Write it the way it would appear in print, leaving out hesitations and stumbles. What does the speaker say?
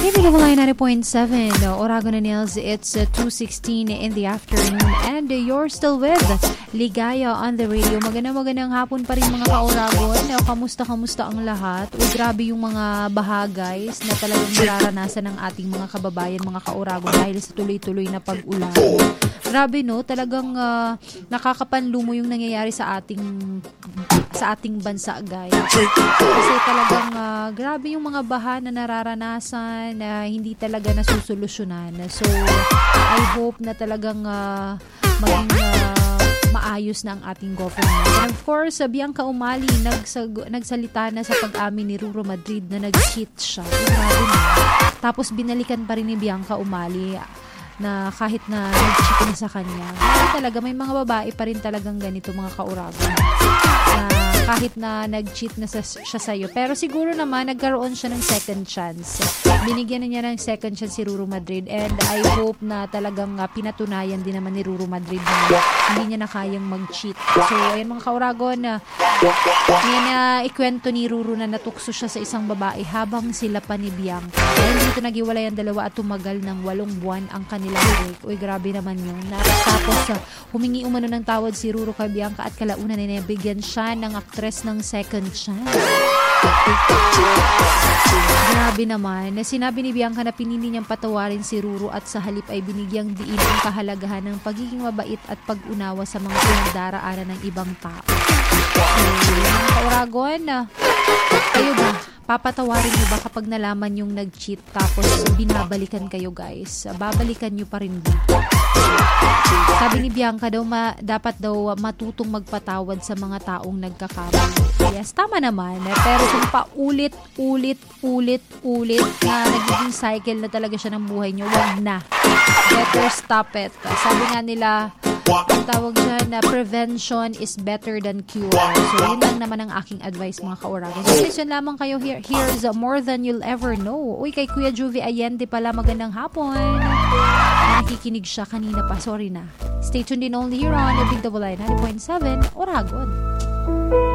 Line 90.7 Oragon and Hills. It's 2:16 in the afternoon and you're still with Ligaya on the radio. Magandang hapon pa rin mga ka-Oragon. Kamusta ang lahat? Grabe yung mga bahagays na talagang nararanasan ng ating mga kababayan, mga ka-Oragon dahil sa tuloy-tuloy na pag-ulan. Grabe no, talagang nakakapanlumo yung nangyayari sa ating bansa, guys. Kasi talagang grabe yung mga baha na nararanasan na hindi talaga nasusolusyonan. So, I hope na talagang maging maayos na ang ating government. And of course, Bianca Umali nagsalita na sa pag-amin ni Ruro Madrid na nag-cheat siya. Grabe na. Tapos binalikan pa rin ni Bianca Umali na kahit na nag-cheat na sa kanya. Hindi talaga, may mga babae pa rin talagang ganito, mga ka-Oragon. Kahit na nag-cheat na siya sa'yo. Pero siguro naman, nagkaroon siya ng second chance. Binigyan na niya ng second chance si Ruro Madrid. And I hope na talagang pinatunayan din naman ni Ruro Madrid na hindi niya na kayang mag-cheat. So, ayan mga ka-Oragon, ikwento ni Ruro na natukso siya sa isang babae habang sila pa ni Bianca. Dahil dito naghiwalay ang dalawa at tumagal ng 8 buwan ang kanilang break. Uy, grabe naman yun. Tapos, humingi umano ng tawad si Ruro kay Bianca at kalaunan na nabigyan siya ng actress ng second chance. Grabe naman. Sinabi ni Bianca na pinili niyang patawarin si Ruro at sa halip ay binigyang diin ang kahalagahan ng pagiging mabait at pag-unawa sa mga pinagdaraanan ng ibang tao. Mga ka-Oragon, kayo ba? Papatawarin niyo ba kapag nalaman yung nag-cheat tapos binabalikan kayo, guys? Babalikan niyo pa rin ba? Sabi ni Bianca daw, dapat daw matutong magpatawad sa mga taong nagkakamali. Yes, tama naman. Pero kung paulit-ulit na nagiging cycle na talaga siya ng buhay niyo, wag na. Better stop it. Sabi nga nila, ang tawag dyan na prevention is better than cure. So, yun lang naman ang aking advice, mga ka-Oragon. So, listen lamang kayo. Here's More Than You'll Ever Know. Uy, kay Kuya Juvie Allende pala, magandang hapon. Nakikinig siya kanina pa. Sorry na. Stay tuned in only here on the Big Double Line 90.7 Oragon.